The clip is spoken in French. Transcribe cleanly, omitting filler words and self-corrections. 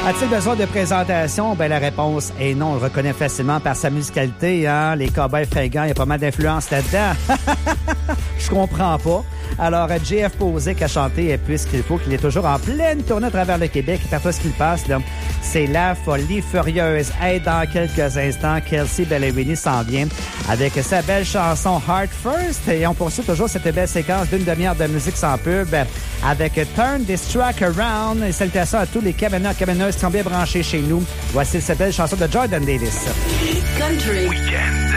A-t-il besoin de présentation? Ben, la réponse est non. On le reconnaît facilement par sa musicalité, hein. Les Cowboys Fringants, il y a pas mal d'influence là-dedans. Je comprends pas. Alors, JF Posé qui a chanté Puisqu'il faut, qu'il est toujours en pleine tournée à travers le Québec. Et parfois, ce qu'il passe, là, c'est la folie furieuse. Hey, dans quelques instants, Kelsey Ballerini s'en vient avec sa belle chanson Heart First. Et on poursuit toujours cette belle séquence d'une demi-heure de musique sans pub avec Turn This Track Around. Et salutations à tous les caméneurs et caméneuses qui sont bien branchés chez nous. Voici cette belle chanson de Jordan Davis. Country Weekend.